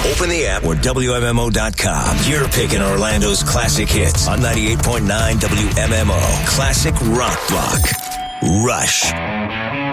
Open the app or WMMO.com. You're picking Orlando's classic hits on 98.9 WMMO. Classic Rock Block. Rush.